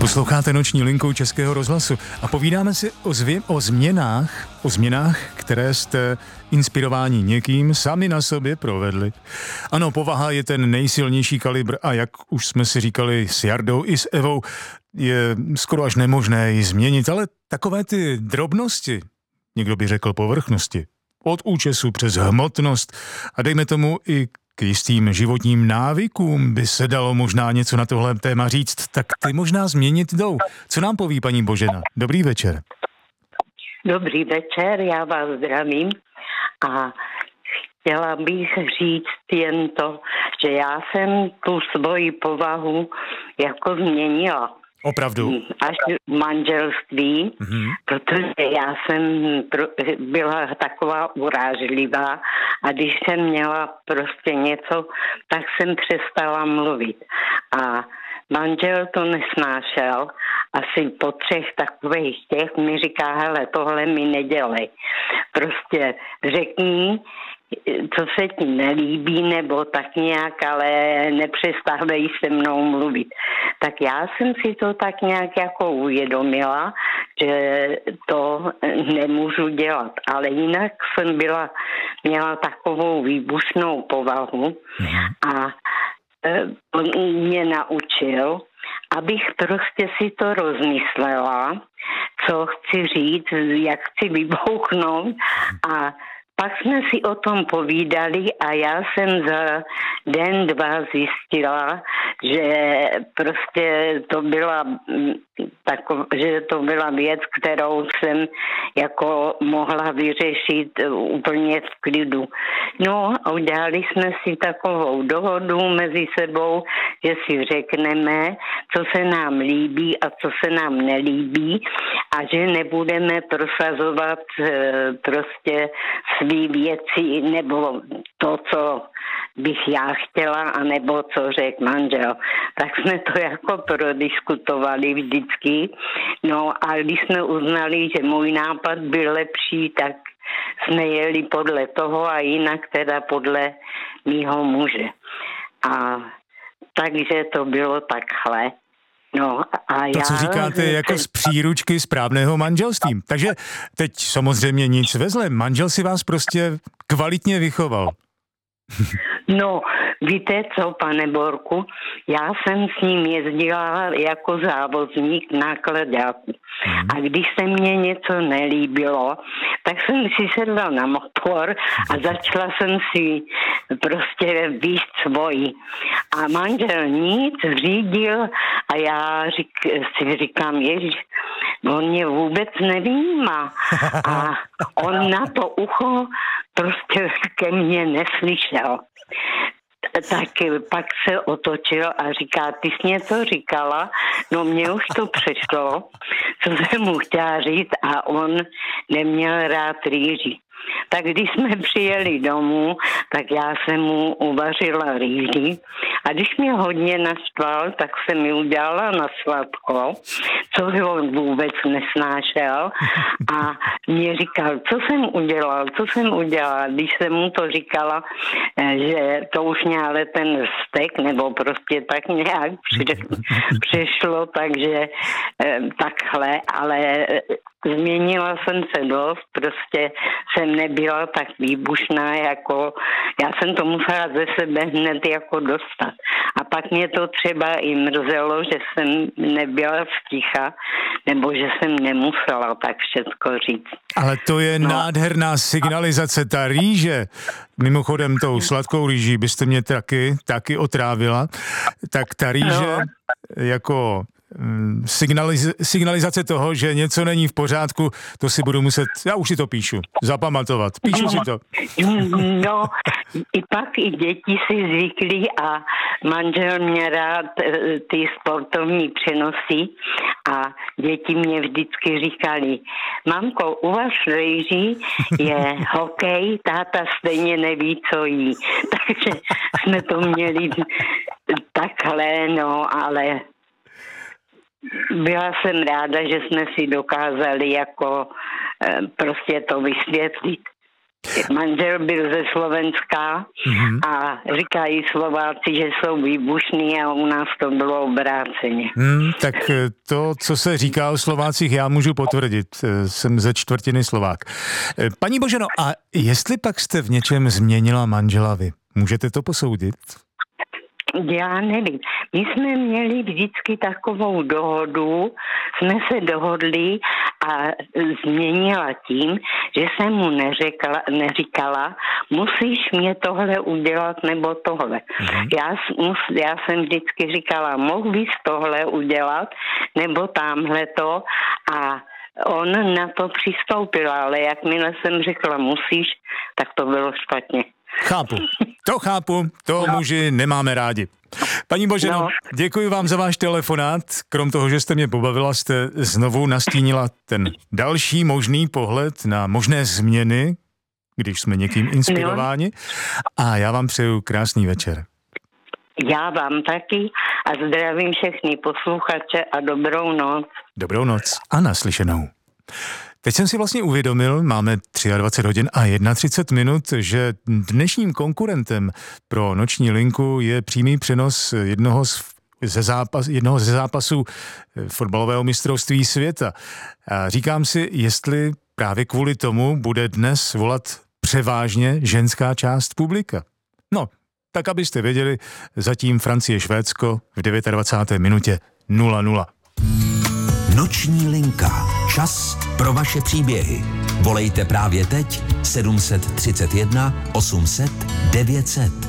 Posloucháte Noční linku Českého rozhlasu a povídáme si o změnách, které jste inspirováni někým sami na sobě provedli. Ano, povaha je ten nejsilnější kalibr a jak už jsme si říkali s Jardou i s Evou, je skoro až nemožné ji změnit, ale takové ty drobnosti, někdo by řekl povrchnosti, od účesu přes hmotnost a dejme tomu i k jistým životním návykům by se dalo možná něco na tohle téma říct, tak ty možná změnit jdou. Co nám poví paní Božena? Dobrý večer. Dobrý večer, já vás zdravím a chtěla bych říct jen to, že já jsem tu svoji povahu jako změnila. Opravdu? Až v manželství, protože já jsem byla taková urážlivá a když jsem měla prostě něco, tak jsem přestala mluvit. A manžel to nesnášel. Asi po 3 takových těch mi říká, hele, tohle mi nedělej. Prostě řekni, co se ti nelíbí, nebo tak nějak, ale nepřestávej se mnou mluvit. Tak já jsem si to tak nějak jako uvědomila, že to nemůžu dělat. Ale jinak jsem měla takovou výbušnou povahu a on mě naučil, abych prostě si to rozmyslela, co chci říct, jak chci vybouchnout a pak jsme si o tom povídali a já jsem za 1-2 zjistila, že prostě to byla věc, kterou jsem jako mohla vyřešit úplně v klidu. No a udělali jsme si takovou dohodu mezi sebou, že si řekneme, co se nám líbí a co se nám nelíbí a že nebudeme prosazovat prostě svý věci nebo to, co bych já chtěla, anebo co řekl manžel. Tak jsme to jako prodiskutovali vždycky. No a když jsme uznali, že můj nápad byl lepší, tak jsme jeli podle toho a jinak teda podle mýho muže. A takže to bylo takhle. No, a to, co říkáte, jako z příručky správného manželství. Takže teď samozřejmě nic ve zlém. Manžel si vás prostě kvalitně vychoval. No, víte co, pane Borku, já jsem s ním jezdila jako závozník nákladáku. A když se mně něco nelíbilo, tak jsem si sedla na motor a začala jsem si prostě víct svoji. A manžel nic řídil a já si říkám, ježiš, on mě vůbec nevímá. A on na to ucho prostě ke mně neslyšel. Tak pak se otočil a říká, ty jsi něco říkala? No mně už to přešlo, co jsem mu chtěla říct a on neměl rád rýži. Tak když jsme přijeli domů, tak já jsem mu uvařila rýži a když mě hodně naštval, tak jsem mi udělala na sladko, co on vůbec nesnášel a mě říkal, co jsem udělal, když jsem mu to říkala, že to už mě ale ten stek nebo prostě tak nějak přišlo, takže takhle, ale změnila jsem se dost, prostě jsem nebyla tak výbušná, jako já jsem to musela ze sebe hned jako dostat. A pak mě to třeba i mrzelo, že jsem nebyla sticha, nebo že jsem nemusela tak všecko říct. Ale to je nádherná signalizace, ta rýže. Mimochodem tou sladkou rýží byste mě taky otrávila. Tak ta rýže jako signalizace toho, že něco není v pořádku, to si budu muset, já už si to píšu, zapamatovat. Píšu si to. No, i pak i děti si zvykly a manžel mě rád ty sportovní přenosy a děti mě vždycky říkali, mamko, u vás v rejži je hokej, táta stejně neví, co jí. Takže jsme to měli takhle, no, ale byla jsem ráda, že jsme si dokázali jako prostě to vysvětlit. Manžel byl ze Slovenska a říkají Slováci, že jsou výbušní a u nás to bylo obráceně. Tak to, co se říká o Slovácích, já můžu potvrdit. Jsem ze čtvrtiny Slovák. Paní Boženo, a jestli pak jste v něčem změnila manžela vy, můžete to posoudit? Já nevím. My jsme měli vždycky takovou dohodu, jsme se dohodli a změnila tím, že jsem mu neříkala, musíš mě tohle udělat nebo tohle. Já jsem vždycky říkala, mohl bys tohle udělat nebo tamhleto a on na to přistoupil, ale jakmile jsem řekla musíš, tak to bylo špatně. Chápu, to muži nemáme rádi. Paní Boženo, děkuji vám za váš telefonát. Krom toho, že jste mě pobavila, jste znovu nastínila ten další možný pohled na možné změny, když jsme někým inspirováni. A já vám přeju krásný večer. Já vám taky a zdravím všechny posluchače a dobrou noc. Dobrou noc a naslyšenou. Teď jsem si vlastně uvědomil, máme 23 hodin a 31 minut, že dnešním konkurentem pro noční linku je přímý přenos jednoho ze zápasů fotbalového mistrovství světa. A říkám si, jestli právě kvůli tomu bude dnes volat převážně ženská část publika. No, tak abyste věděli, zatím Francie-Švédsko v 29. minutě 0-0. Noční linka. Čas pro vaše příběhy. Volejte právě teď 731 800 900.